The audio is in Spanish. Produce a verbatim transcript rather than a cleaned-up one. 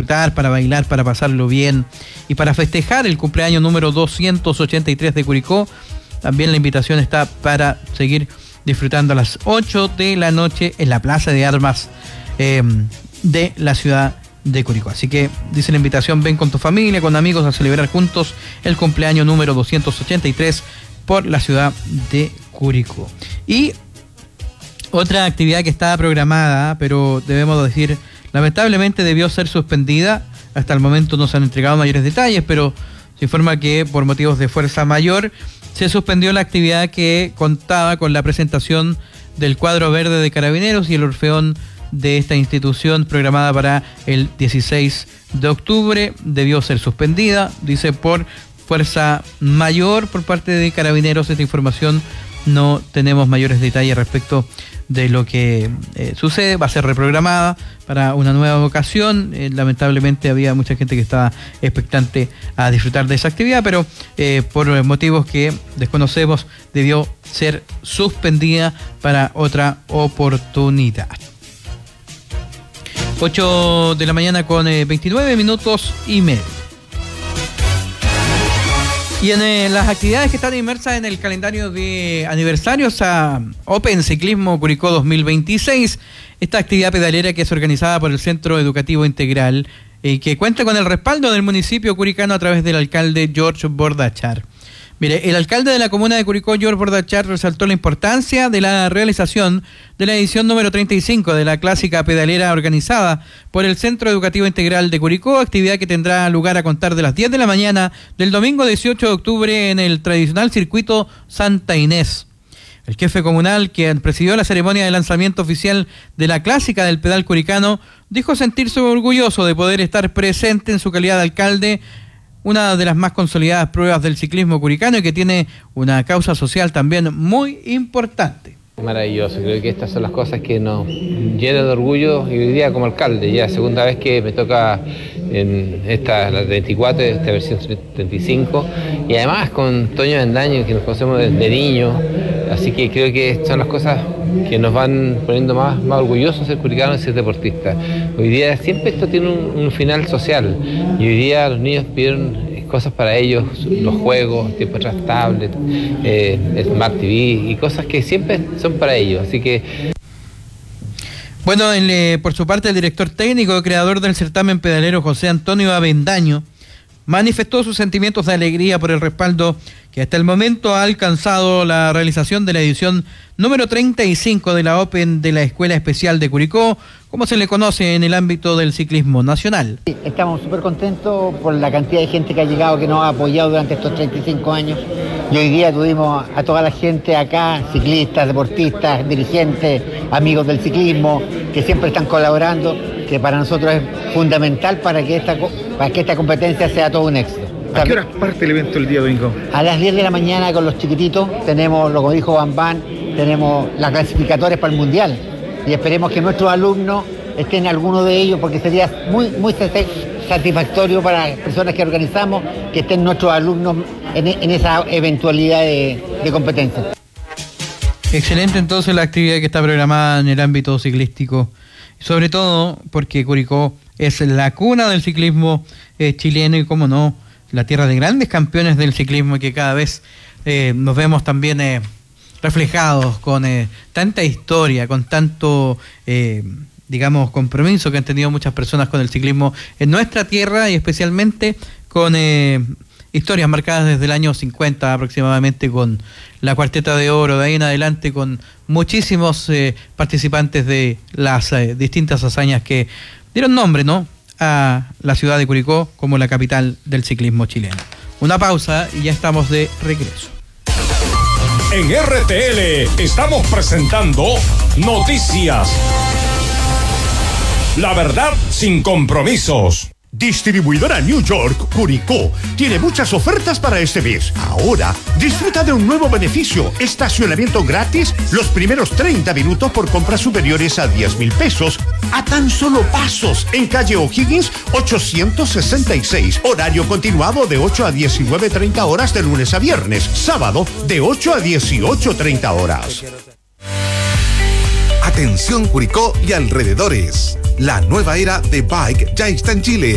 disfrutar, para bailar, para pasarlo bien y para festejar el cumpleaños número doscientos ochenta y tres de Curicó. También la invitación está para seguir disfrutando a las ocho de la noche en la Plaza de Armas eh, de la ciudad de Curicó. Así que dice la invitación, ven con tu familia, con amigos a celebrar juntos el cumpleaños número doscientos ochenta y tres por la ciudad de Curicó. Y otra actividad que estaba programada, pero debemos decir, lamentablemente debió ser suspendida. Hasta el momento no se han entregado mayores detalles, pero se informa que por motivos de fuerza mayor se suspendió la actividad que contaba con la presentación del cuadro verde de Carabineros y el Orfeón de esta institución programada para el dieciséis de octubre. Debió ser suspendida, dice, por fuerza mayor por parte de Carabineros. Esta información no tenemos mayores detalles respecto de lo que eh, sucede. Va a ser reprogramada para una nueva ocasión. Eh, lamentablemente había mucha gente que estaba expectante a disfrutar de esa actividad, pero eh, por motivos que desconocemos debió ser suspendida para otra oportunidad. ocho de la mañana con eh, veintinueve minutos y medio. Y en eh, las actividades que están inmersas en el calendario de aniversarios a Open Ciclismo Curicó dos mil veintiséis, esta actividad pedalera que es organizada por el Centro Educativo Integral y eh, que cuenta con el respaldo del municipio curicano a través del alcalde George Bordachar. Mire, el alcalde de la comuna de Curicó, George Bordachar, resaltó la importancia de la realización de la edición número treinta y cinco de la clásica pedalera organizada por el Centro Educativo Integral de Curicó, actividad que tendrá lugar a contar de las diez de la mañana del domingo dieciocho de octubre en el tradicional circuito Santa Inés. El jefe comunal, que presidió la ceremonia de lanzamiento oficial de la clásica del pedal curicano, dijo sentirse orgulloso de poder estar presente en su calidad de alcalde, una de las más consolidadas pruebas del ciclismo curicano y que tiene una causa social también muy importante. Maravilloso, creo que estas son las cosas que nos llenan de orgullo y hoy día como alcalde, ya segunda vez que me toca en esta, la treinta y cuatro, esta versión treinta y cinco, y además con Toño Bendaño, que nos conocemos desde niños, así que creo que son las cosas que nos van poniendo más, más orgullosos de ser curicanos y ser deportistas. Hoy día siempre esto tiene un, un final social, y hoy día los niños pidieron cosas para ellos, los juegos, tiempo atrás, tablet, eh, Smart T V y cosas que siempre son para ellos, así que... Bueno, el, eh, por su parte el director técnico y creador del certamen pedalero José Antonio Avendaño manifestó sus sentimientos de alegría por el respaldo que hasta el momento ha alcanzado la realización de la edición número treinta y cinco de la Open de la Escuela Especial de Curicó, como se le conoce en el ámbito del ciclismo nacional. Estamos súper contentos por la cantidad de gente que ha llegado, que nos ha apoyado durante estos treinta y cinco años. Y hoy día tuvimos a toda la gente acá, ciclistas, deportistas, dirigentes, amigos del ciclismo, que siempre están colaborando, que para nosotros es fundamental para que esta, para que esta competencia sea todo un éxito. ¿A qué horas parte el evento el día domingo? A las diez de la mañana con los chiquititos, tenemos, lo que dijo Van Van, tenemos las clasificatorias para el Mundial. Y esperemos que nuestros alumnos estén en alguno de ellos, porque sería muy, muy satisfactorio para las personas que organizamos que estén nuestros alumnos en, en esa eventualidad de, de competencia. Excelente entonces la actividad que está programada en el ámbito ciclístico, sobre todo porque Curicó es la cuna del ciclismo eh, chileno y, como no, la tierra de grandes campeones del ciclismo, que cada vez eh, nos vemos también eh, reflejados con eh, tanta historia, con tanto, eh, digamos, compromiso que han tenido muchas personas con el ciclismo en nuestra tierra y especialmente con eh, historias marcadas desde el año cincuenta aproximadamente, con la Cuarteta de Oro, de ahí en adelante con muchísimos eh, participantes de las eh, distintas hazañas que dieron nombre, ¿no?, a la ciudad de Curicó como la capital del ciclismo chileno. Una pausa y ya estamos de regreso. En R T L estamos presentando Noticias. La verdad sin compromisos. Distribuidora New York Curicó tiene muchas ofertas para este mes. Ahora disfruta de un nuevo beneficio: estacionamiento gratis los primeros treinta minutos por compras superiores a diez mil pesos a tan solo pasos en calle O'Higgins ochocientos sesenta y seis. Horario continuado de ocho a diecinueve treinta horas de lunes a viernes. Sábado de ocho a dieciocho treinta horas. Atención Curicó y alrededores. La nueva era de Bike ya está en Chile.